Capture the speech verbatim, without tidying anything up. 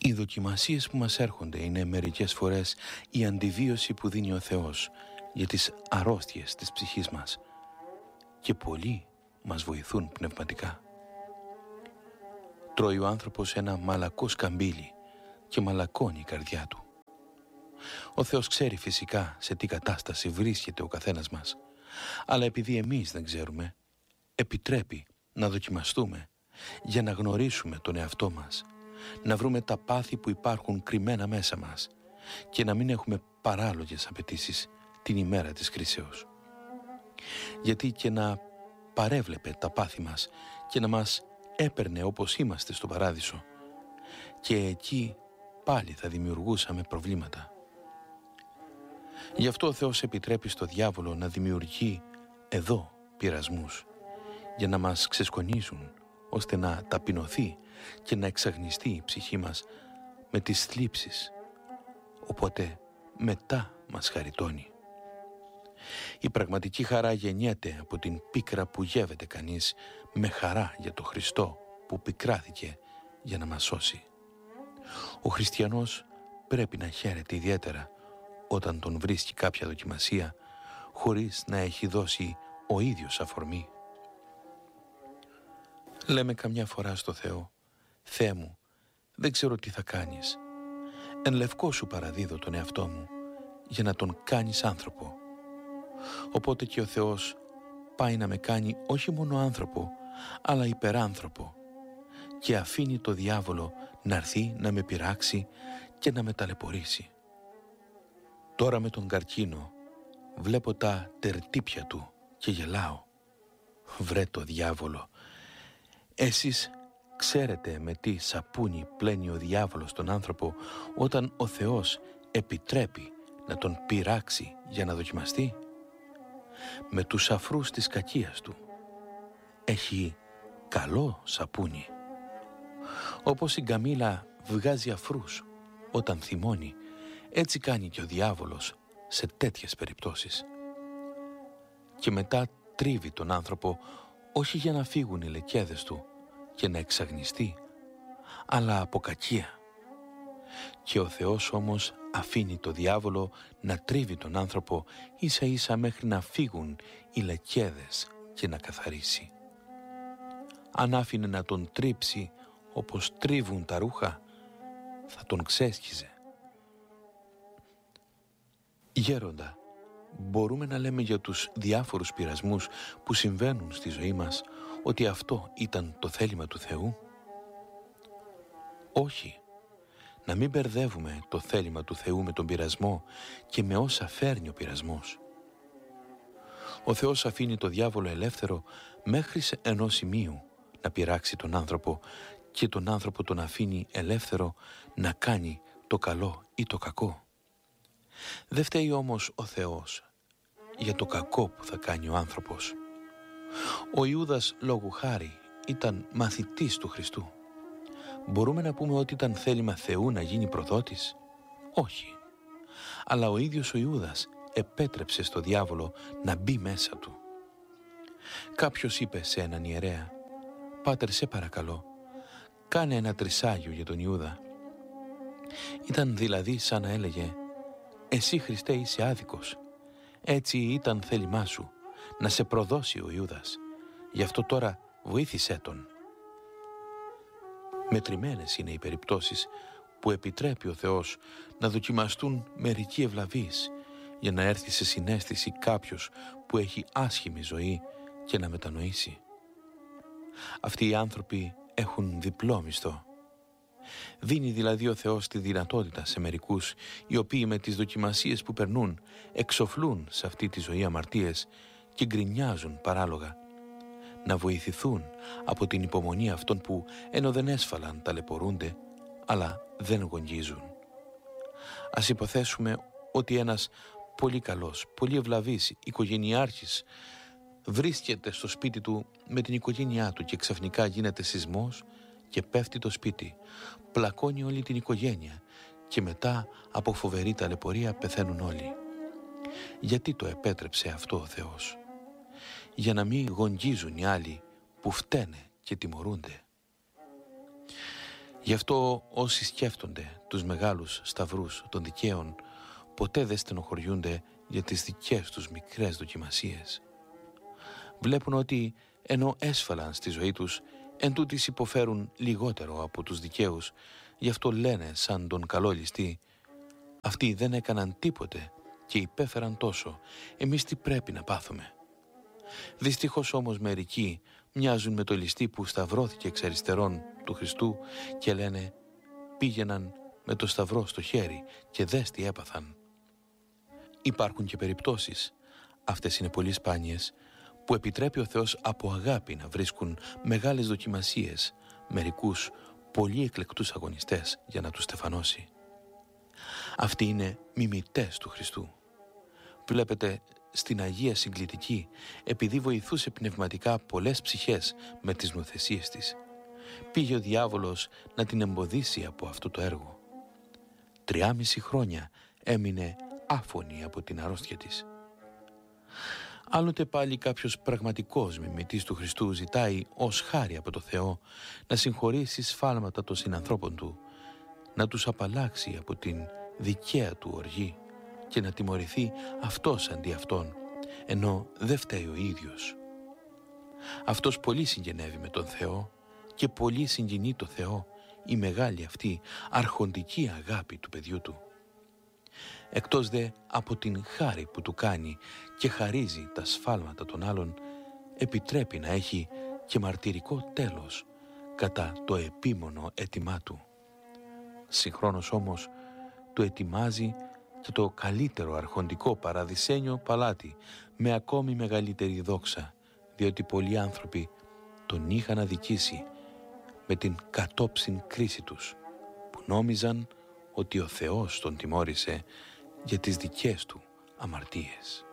Οι δοκιμασίες που μας έρχονται είναι μερικές φορές η αντιβίωση που δίνει ο Θεός για τις αρρώστιες της ψυχής μας και πολλοί μας βοηθούν πνευματικά. Τρώει ο άνθρωπος ένα μαλακό σκαμπίλι και μαλακώνει η καρδιά του. Ο Θεός ξέρει φυσικά σε τι κατάσταση βρίσκεται ο καθένας μας, αλλά επειδή εμείς δεν ξέρουμε, επιτρέπει να δοκιμαστούμε για να γνωρίσουμε τον εαυτό μας, να βρούμε τα πάθη που υπάρχουν κρυμμένα μέσα μας και να μην έχουμε παράλογες απαιτήσεις την ημέρα της κρίσεως. Γιατί και να παρέβλεπε τα πάθη μας και να μας έπαιρνε όπως είμαστε στο παράδεισο, και εκεί πάλι θα δημιουργούσαμε προβλήματα. Γι' αυτό ο Θεός επιτρέπει στο διάβολο να δημιουργεί εδώ πειρασμούς για να μας ξεσκονίζουν, ώστε να ταπεινωθεί και να εξαγνιστεί η ψυχή μας με τις θλίψεις, οπότε μετά μας χαριτώνει. Η πραγματική χαρά γεννιέται από την πίκρα που γεύεται κανείς με χαρά για το Χριστό που πικράθηκε για να μας σώσει. Ο χριστιανός πρέπει να χαίρεται ιδιαίτερα όταν τον βρίσκει κάποια δοκιμασία χωρίς να έχει δώσει ο ίδιος αφορμή. Λέμε καμιά φορά στο Θεό: «Θεέ μου, δεν ξέρω τι θα κάνεις. Εν λευκό σου παραδίδω τον εαυτό μου για να τον κάνεις άνθρωπο». Οπότε και ο Θεός πάει να με κάνει όχι μόνο άνθρωπο, αλλά υπεράνθρωπο, και αφήνει το διάβολο να έρθει να με πειράξει και να με ταλαιπωρήσει. Τώρα με τον καρκίνο βλέπω τα τερτύπια του και γελάω. Βρε το διάβολο! Εσείς ξέρετε με τι σαπούνι πλένει ο διάβολος τον άνθρωπο όταν ο Θεός επιτρέπει να τον πειράξει για να δοκιμαστεί? Με τους αφρούς της κακίας του. Έχει καλό σαπούνι. Όπως η γκαμίλα βγάζει αφρούς όταν θυμώνει, έτσι κάνει και ο διάβολος σε τέτοιες περιπτώσεις. Και μετά τρίβει τον άνθρωπο όχι για να φύγουν οι λεκέδες του και να εξαγνιστεί, αλλά από κακία. Και ο Θεός όμως αφήνει το διάβολο να τρίβει τον άνθρωπο ίσα ίσα μέχρι να φύγουν οι λεκέδες και να καθαρίσει. Αν άφηνε να τον τρίψει όπως τρίβουν τα ρούχα, θα τον ξέσχιζε. Γέροντα, μπορούμε να λέμε για τους διάφορους πειρασμούς που συμβαίνουν στη ζωή μας ότι αυτό ήταν το θέλημα του Θεού? Όχι. Να μην μπερδεύουμε το θέλημα του Θεού με τον πειρασμό και με όσα φέρνει ο πειρασμός. Ο Θεός αφήνει το διάβολο ελεύθερο μέχρι σε ενός σημείου να πειράξει τον άνθρωπο και τον άνθρωπο τον αφήνει ελεύθερο να κάνει το καλό ή το κακό. Δεν φταίει όμως ο Θεός για το κακό που θα κάνει ο άνθρωπος. Ο Ιούδας λόγου χάρη ήταν μαθητής του Χριστού. Μπορούμε να πούμε ότι ήταν θέλημα Θεού να γίνει προδότης? Όχι. Αλλά ο ίδιος ο Ιούδας επέτρεψε στο διάβολο να μπει μέσα του. Κάποιος είπε σε έναν ιερέα: «Πάτερ, σε παρακαλώ, κάνε ένα τρισάγιο για τον Ιούδα». Ήταν δηλαδή σαν να έλεγε: «Εσύ, Χριστέ, είσαι άδικος. Έτσι ήταν θέλημά σου να σε προδώσει ο Ιούδας. Γι' αυτό τώρα βοήθησέ τον». Μετρημένες είναι οι περιπτώσεις που επιτρέπει ο Θεός να δοκιμαστούν μερικοί ευλαβείς για να έρθει σε συναίσθηση κάποιος που έχει άσχημη ζωή και να μετανοήσει. Αυτοί οι άνθρωποι έχουν διπλό μισθό. Δίνει δηλαδή ο Θεός τη δυνατότητα σε μερικούς οι οποίοι με τις δοκιμασίες που περνούν εξοφλούν σε αυτή τη ζωή αμαρτίες και γκρινιάζουν παράλογα, να βοηθηθούν από την υπομονή αυτών που ενώ δεν έσφαλαν ταλαιπωρούνται, αλλά δεν γογγίζουν. Ας υποθέσουμε ότι ένας πολύ καλός, πολύ ευλαβής οικογενειάρχης βρίσκεται στο σπίτι του με την οικογένειά του και ξαφνικά γίνεται σεισμός και πέφτει το σπίτι, πλακώνει όλη την οικογένεια και μετά από φοβερή ταλαιπωρία πεθαίνουν όλοι. Γιατί το επέτρεψε αυτό ο Θεός? Για να μην γογγίζουν οι άλλοι που φταίνε και τιμωρούνται. Γι' αυτό όσοι σκέφτονται τους μεγάλους σταυρούς των δικαίων ποτέ δεν στενοχωριούνται για τις δικές τους μικρές δοκιμασίες. Βλέπουν ότι ενώ έσφαλαν στη ζωή τους, εν τούτοις υποφέρουν λιγότερο από τους δικαίους, γι' αυτό λένε σαν τον καλό ληστή, αυτοί δεν έκαναν τίποτε και υπέφεραν τόσο, εμείς τι πρέπει να πάθουμε. Δυστυχώς όμως μερικοί μοιάζουν με το ληστή που σταυρώθηκε εξ αριστερών του Χριστού και λένε πήγαιναν με το σταυρό στο χέρι και δες τι έπαθαν. Υπάρχουν και περιπτώσεις, αυτές είναι πολύ σπάνιες, που επιτρέπει ο Θεός από αγάπη να βρίσκουν μεγάλες δοκιμασίες μερικούς πολύ εκλεκτούς αγωνιστές για να τους στεφανώσει. Αυτοί είναι μιμητές του Χριστού. Βλέπετε, στην Αγία Συγκλητική, επειδή βοηθούσε πνευματικά πολλές ψυχές με τις νοθεσίες της, πήγε ο διάβολος να την εμποδίσει από αυτό το έργο. Τριάμιση χρόνια έμεινε άφωνη από την αρρώστια της. Άλλοτε πάλι κάποιος πραγματικός μιμητής του Χριστού ζητάει ως χάρη από το Θεό να συγχωρήσει σφάλματα των συνανθρώπων του, να τους απαλλάξει από την δικαία του οργή και να τιμωρηθεί αυτός αντί αυτόν, ενώ δεν φταίει ο ίδιος. Αυτός πολύ συγγενεύει με τον Θεό και πολύ συγκινεί το Θεό η μεγάλη αυτή αρχοντική αγάπη του παιδιού του. Εκτός δε από την χάρη που του κάνει και χαρίζει τα σφάλματα των άλλων, επιτρέπει να έχει και μαρτυρικό τέλος κατά το επίμονο αίτημά του. Συγχρόνως όμως του ετοιμάζει και το καλύτερο αρχοντικό παραδεισένιο παλάτι με ακόμη μεγαλύτερη δόξα, διότι πολλοί άνθρωποι τον είχαν αδικήσει με την κατόψιν κρίση τους, που νόμιζαν ότι ο Θεός τον τιμώρησε για τις δικές του αμαρτίες.